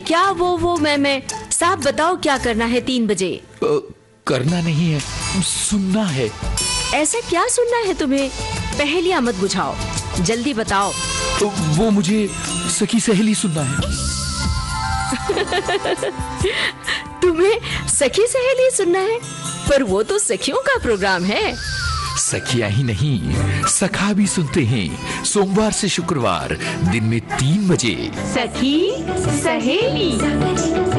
क्या वो मैं साफ बताओ क्या करना है 3 बजे? करना नहीं है, सुनना है। ऐसा क्या सुनना है तुम्हें? पहेलियां मत बुझाओ, जल्दी बताओ। वो मुझे सखी सहेली सुनना है। तुम्हें सखी सहेली सुनना है? पर वो तो सखियों का प्रोग्राम है। सखियां ही नहीं, सखा भी सुनते हैं सोमवार से शुक्रवार दिन में 3 बजे। सखी सहेली।